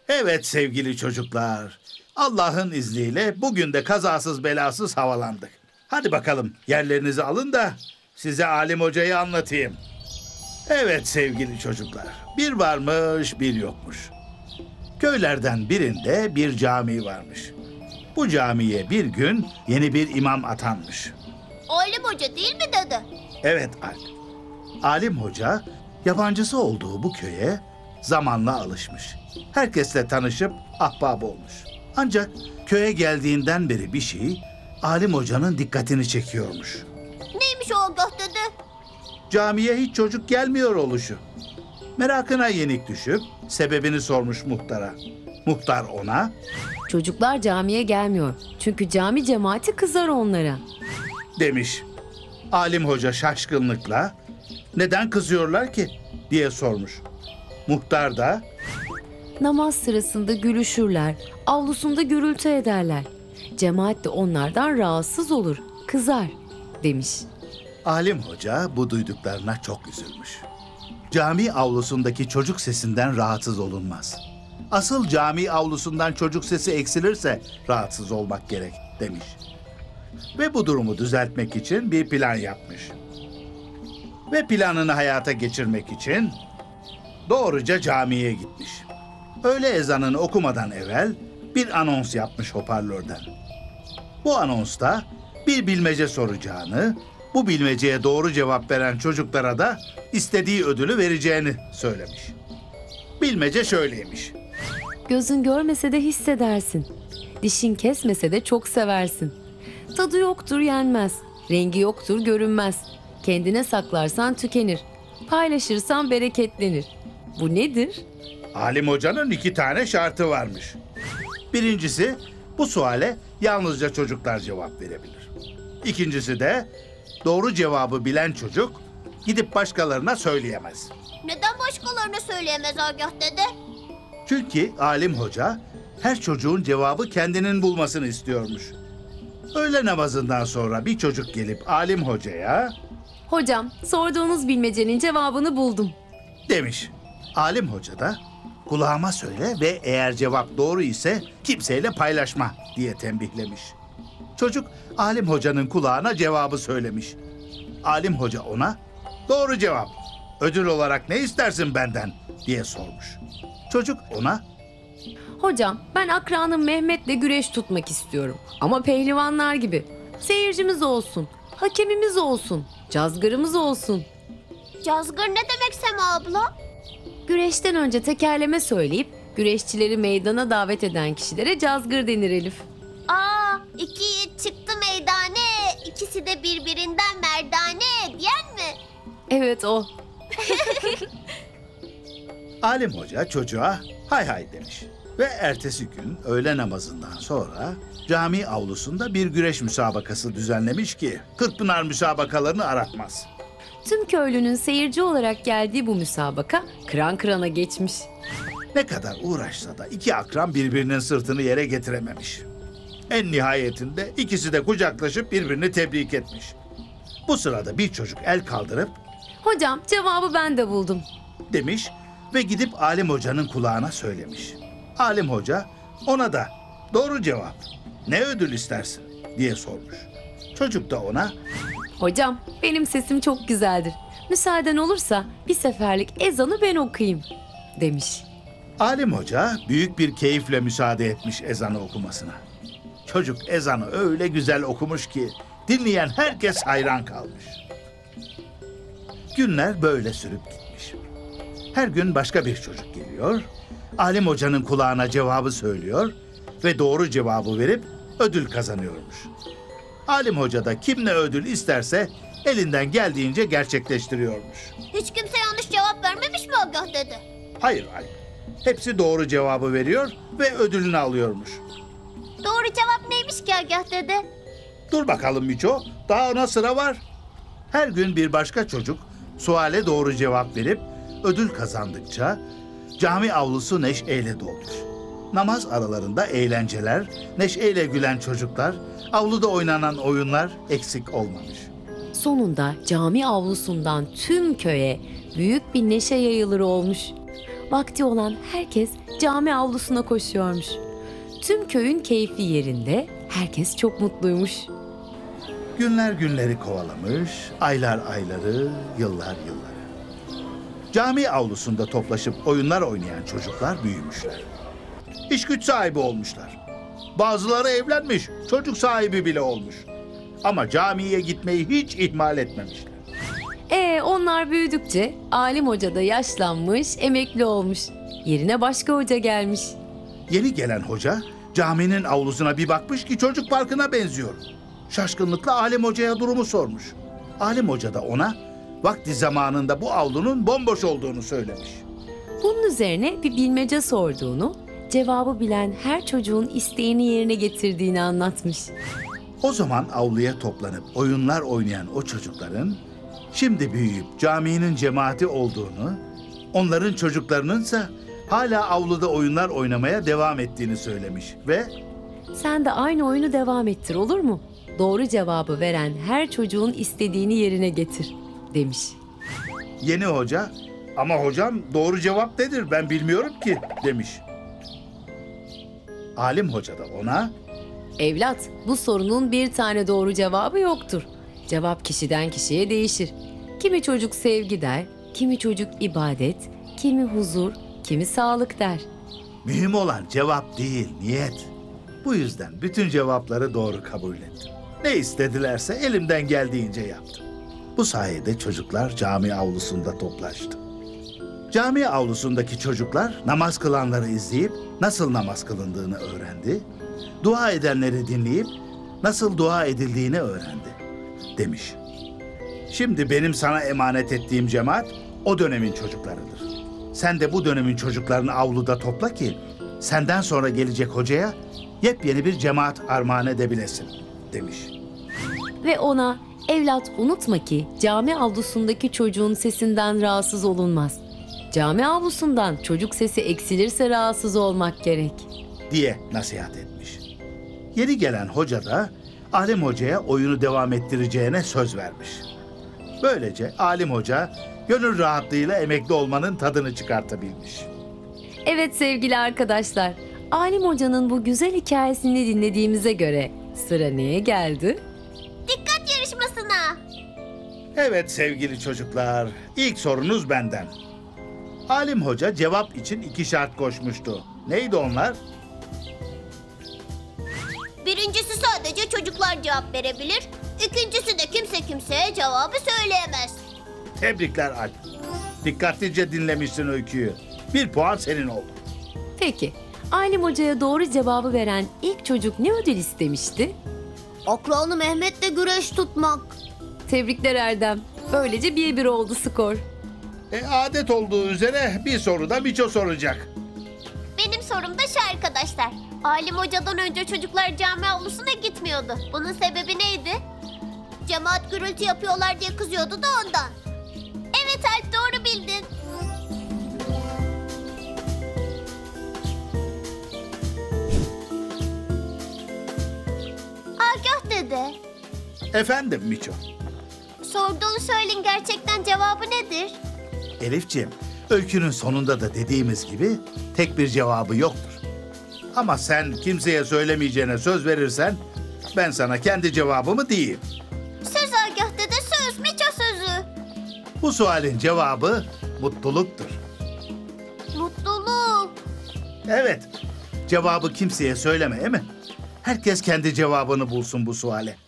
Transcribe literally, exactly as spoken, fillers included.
Evet sevgili çocuklar, Allah'ın izniyle bugün de kazasız belasız havalandık. Hadi bakalım yerlerinizi alın da size Alim Hoca'yı anlatayım. Evet sevgili çocuklar, bir varmış bir yokmuş. Köylerden birinde bir cami varmış. Bu camiye bir gün yeni bir imam atanmış. Alim Hoca değil mi dede? Evet Alp. Alim Hoca yabancısı olduğu bu köye zamanla alışmış. Herkesle tanışıp ahbap olmuş. Ancak köye geldiğinden beri bir şey Alim Hoca'nın dikkatini çekiyormuş. Neymiş o Agah dede? Camiye hiç çocuk gelmiyor oluşu. Merakına yenik düşüp sebebini sormuş muhtara. Muhtar ona, Çocuklar camiye gelmiyor. Çünkü cami cemaati kızar onlara. demiş. Alim Hoca şaşkınlıkla, neden kızıyorlar ki diye sormuş. Muhtar da, Namaz sırasında gülüşürler, avlusunda gürültü ederler. Cemaat de onlardan rahatsız olur, kızar demiş. Alim Hoca bu duyduklarına çok üzülmüş. Cami avlusundaki çocuk sesinden rahatsız olunmaz. Asıl cami avlusundan çocuk sesi eksilirse rahatsız olmak gerek demiş. Ve bu durumu düzeltmek için bir plan yapmış. Ve planını hayata geçirmek için doğruca camiye gitmiş. Öğle ezanını okumadan evvel bir anons yapmış hoparlörden. Bu anonsta bir bilmece soracağını, bu bilmeceye doğru cevap veren çocuklara da istediği ödülü vereceğini söylemiş. Bilmece şöyleymiş. Gözün görmese de hissedersin. Dişin kesmese de çok seversin. Tadı yoktur yenmez. Rengi yoktur görünmez. Kendine saklarsan tükenir. Paylaşırsan bereketlenir. Bu nedir? Alim Hoca'nın iki tane şartı varmış. Birincisi, bu suale yalnızca çocuklar cevap verebilir. İkincisi de doğru cevabı bilen çocuk gidip başkalarına söyleyemez. Neden başkalarına söyleyemez Agah dede? Çünkü Alim Hoca her çocuğun cevabı kendinin bulmasını istiyormuş. Öğle namazından sonra bir çocuk gelip Alim Hoca'ya Hocam, sorduğunuz bilmecenin cevabını buldum. demiş. Alim Hoca da kulağıma söyle ve eğer cevap doğru ise kimseyle paylaşma diye tembihlemiş. Çocuk Alim Hoca'nın kulağına cevabı söylemiş. Alim Hoca ona doğru cevap, ödül olarak ne istersin benden diye sormuş. Çocuk ona Hocam, ben akranım Mehmet'le güreş tutmak istiyorum. Ama pehlivanlar gibi. Seyircimiz olsun, hakemimiz olsun, cazgırımız olsun. Cazgır ne demek Sema abla? Güreşten önce tekerleme söyleyip güreşçileri meydana davet eden kişilere cazgır denir Elif. Aa, iki yiğit çıktı meydane, ikisi de birbirinden merdane diyen mi? Evet o. Alim Hoca çocuğa hay hay demiş. Ve ertesi gün öğle namazından sonra cami avlusunda bir güreş müsabakası düzenlemiş ki Kırkpınar müsabakalarını aratmaz. Tüm köylünün seyirci olarak geldiği bu müsabaka kıran kırana geçmiş. Ne kadar uğraşsa da iki akran birbirinin sırtını yere getirememiş. En nihayetinde ikisi de kucaklaşıp birbirini tebrik etmiş. Bu sırada bir çocuk el kaldırıp Hocam, cevabı ben de buldum. demiş ve gidip Alim Hoca'nın kulağına söylemiş. Alim Hoca ona da doğru cevap, ne ödül istersin diye sormuş. Çocuk da ona Hocam, benim sesim çok güzeldir. Müsaaden olursa bir seferlik ezanı ben okuyayım demiş. Alim Hoca büyük bir keyifle müsaade etmiş ezanı okumasına. Çocuk ezanı öyle güzel okumuş ki dinleyen herkes hayran kalmış. Günler böyle sürüp gitmiş. Her gün başka bir çocuk geliyor, Alim Hoca'nın kulağına cevabı söylüyor ve doğru cevabı verip ödül kazanıyormuş. Alim Hoca da kim ne ödül isterse elinden geldiğince gerçekleştiriyormuş. Hiç kimse yanlış cevap vermemiş mi Agah dede? Hayır Alp, hepsi doğru cevabı veriyor ve ödülünü alıyormuş. Doğru cevap neymiş ki Agah dede? Dur bakalım Miço, daha ona sıra var. Her gün bir başka çocuk suale doğru cevap verip ödül kazandıkça cami avlusu neşeyle dolmuş. Namaz aralarında eğlenceler, neşeyle gülen çocuklar, avluda oynanan oyunlar eksik olmamış. Sonunda cami avlusundan tüm köye büyük bir neşe yayılır olmuş. Vakti olan herkes cami avlusuna koşuyormuş. Tüm köyün keyfi yerinde, herkes çok mutluymuş. Günler günleri kovalamış, aylar ayları, yıllar yılları. Cami avlusunda toplaşıp oyunlar oynayan çocuklar büyümüşler. İş güç sahibi olmuşlar. Bazıları evlenmiş, çocuk sahibi bile olmuş. Ama camiye gitmeyi hiç ihmal etmemişler. Ee, onlar büyüdükçe Alim Hoca da yaşlanmış, emekli olmuş. Yerine başka hoca gelmiş. Yeni gelen hoca caminin avlusuna bir bakmış ki çocuk parkına benziyor. Şaşkınlıkla Alim Hoca'ya durumu sormuş. Alim Hoca da ona vakti zamanında bu avlunun bomboş olduğunu söylemiş. Bunun üzerine bir bilmece sorduğunu, cevabı bilen her çocuğun isteğini yerine getirdiğini anlatmış. O zaman avluya toplanıp oyunlar oynayan o çocukların şimdi büyüyüp caminin cemaati olduğunu, onların çocuklarınınsa hala avluda oyunlar oynamaya devam ettiğini söylemiş ve Sen de aynı oyunu devam ettir, olur mu? Doğru cevabı veren her çocuğun istediğini yerine getir, demiş. yeni hoca ama hocam doğru cevap nedir ben bilmiyorum ki demiş. Alim Hoca da ona Evlat, bu sorunun bir tane doğru cevabı yoktur. Cevap kişiden kişiye değişir. Kimi çocuk sevgi der, kimi çocuk ibadet, kimi huzur, kimi sağlık der. mühim olan cevap değil niyet. Bu yüzden bütün cevapları doğru kabul ettim. Ne istedilerse elimden geldiğince yaptım. Bu sayede çocuklar cami avlusunda toplaştı. Cami avlusundaki çocuklar namaz kılanları izleyip nasıl namaz kılındığını öğrendi. Dua edenleri dinleyip nasıl dua edildiğini öğrendi, demiş. Şimdi benim sana emanet ettiğim cemaat o dönemin çocuklarıdır. Sen de bu dönemin çocuklarını avluda topla ki senden sonra gelecek hocaya yepyeni bir cemaat armağan edebilesin, demiş. Ve ona, evlat unutma ki cami avlusundaki çocuğun sesinden rahatsız olunmaz. Cami avlusundan çocuk sesi eksilirse rahatsız olmak gerek. Diye nasihat etmiş. Yeni gelen hoca da Alim Hoca'ya oyunu devam ettireceğine söz vermiş. Böylece Alim Hoca gönül rahatlığıyla emekli olmanın tadını çıkartabilmiş. Evet sevgili arkadaşlar, Alim Hoca'nın bu güzel hikayesini dinlediğimize göre sıra neye geldi? Dikkat yarışmasına. Evet sevgili çocuklar, ilk sorunuz benden. Alim Hoca cevap için iki şart koşmuştu. Neydi onlar? Birincisi sadece çocuklar cevap verebilir. İkincisi de kimse kimseye cevabı söyleyemez. Tebrikler Alp. Dikkatlice dinlemişsin öyküyü. Bir puan senin oldu. Peki, Alim Hoca'ya doğru cevabı veren ilk çocuk ne ödül istemişti? Akranı Mehmet'le güreş tutmak. Tebrikler Erdem. Böylece bir bir oldu skor. E, adet olduğu üzere bir soru da Miço soracak. Benim sorum da şu arkadaşlar. Alim Hoca'dan önce çocuklar cami avlusuna gitmiyordu. Bunun sebebi neydi? Cemaat gürültü yapıyorlar diye kızıyordu da ondan. Evet Alp, doğru bildin. Agah dede, Efendim Miço. sorduğunu söyleyin, gerçekten cevabı nedir? Elifciğim, öykünün sonunda da dediğimiz gibi tek bir cevabı yoktur. Ama sen kimseye söylemeyeceğine söz verirsen ben sana kendi cevabımı diyeyim. Söz Agah dede, söz, Miço sözü. Bu sualin cevabı mutluluktur. Mutluluk. Evet, cevabı kimseye söyleme, değil mi? Herkes kendi cevabını bulsun bu suale.